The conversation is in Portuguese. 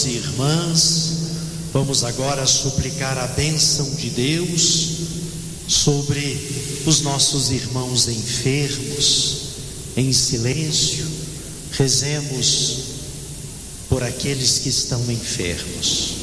Irmãs, vamos agora suplicar a bênção de Deus sobre os nossos irmãos enfermos. Em silêncio, rezemos por aqueles que estão enfermos.